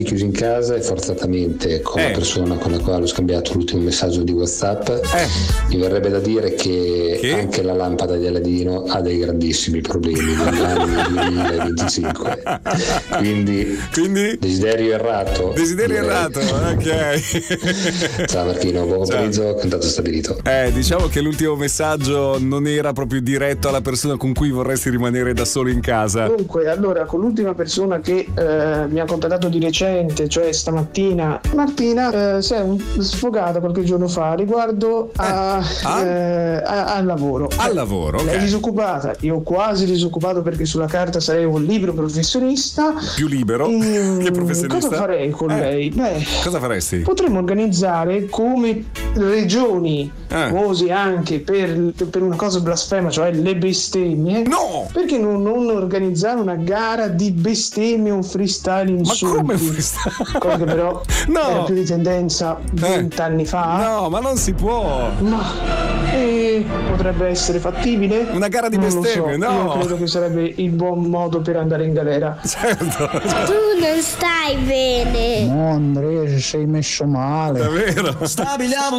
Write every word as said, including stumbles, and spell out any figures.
chiuso in casa e forzatamente con Eh. la persona con la quale ho scambiato l'ultimo messaggio di WhatsApp, Eh. mi verrebbe da dire che, Che? anche la lampada di Aladino ha dei grandissimi problemi negli anni duemilaventicinque. Quindi, Quindi? desiderio errato. Desiderio direi. errato, ok. Ciao Marchino, buon pomeriggio, contatto stabilito. Eh, diciamo che l'ultimo messaggio non era proprio diretto alla persona con cui vorresti rimanere da solo in casa. Comunque, allora, con l'ultima persona che eh, mi ha contattato di recente, cioè stamattina, Martina eh, si è un- sfogata qualche giorno fa riguardo a, Ah? eh, a- al lavoro. Al lavoro, Lei è ok. disoccupata, io quasi disoccupato perché sulla carta sarei un libero professionista. Più libero Ehm, che professionista. Cosa farei con Eh. lei? Beh, Cosa faresti? potremmo organizzare come regioni Eh. famosi anche per, per una cosa blasfema, cioè le bestemmie. No! Perché non, non organizzare una gara di bestemmie, un freestyle Ma insulti? come freestyle? Cosa che però No. era più di tendenza vent'anni fa. No, ma non si può. Ma eh, potrebbe essere fattibile? Una gara di Non lo bestemmie, so. no. Io credo che sarebbe il buon modo per andare in galera. Certo, Tu non stai bene. No, Andrea, ci sei messo male. davvero. Stabiliamo